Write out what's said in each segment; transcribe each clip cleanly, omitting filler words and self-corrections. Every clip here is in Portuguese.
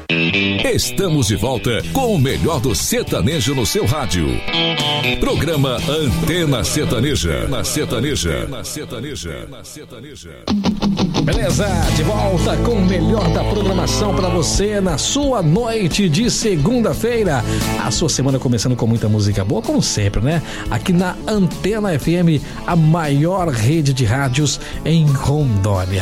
Estamos de volta com o melhor do sertanejo no seu rádio. Programa Antena Sertaneja. Beleza, de volta com o melhor da programação para você na sua noite de segunda-feira. A sua semana começando com muita música boa, como sempre, né? Aqui na Antena FM, a maior rede de rádios em Rondônia.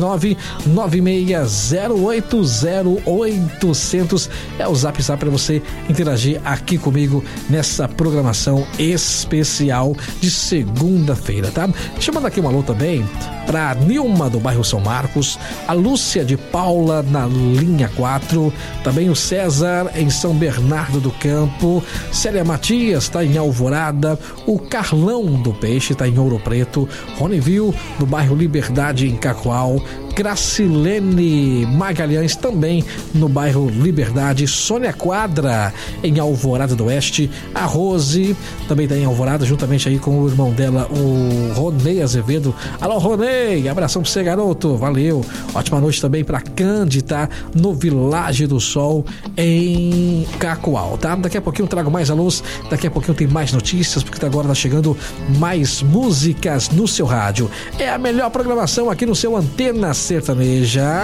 699-96080800 é o zap para você interagir aqui comigo nessa programação especial de segunda-feira, tá? Deixa eu mandar aqui um alô também para Nilma do bairro São Marcos, a Lúcia de Paula na linha 4, também o César em São Bernardo do Campo, Célia Matias está em Alvorada, o Carlão do Peixe está em Ouro Preto, Roniville do bairro Liberdade em Cacoal, Gracilene Magalhães também no bairro Liberdade, Sônia Quadra em Alvorada do Oeste, a Rose também está em Alvorada, juntamente aí com o irmão dela, o Ronei Azevedo. Alô, Ronei, abração pra você, garoto, valeu. Ótima noite também pra Cândida no Vilagem do Sol em Cacoal, tá? Daqui a pouquinho eu trago mais alôs, daqui a pouquinho tem mais notícias, porque agora tá chegando mais músicas no seu rádio. É a melhor programação aqui no seu Antena Sertaneja.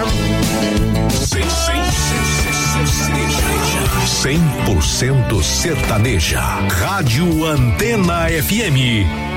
100% sertaneja. Rádio Antena FM.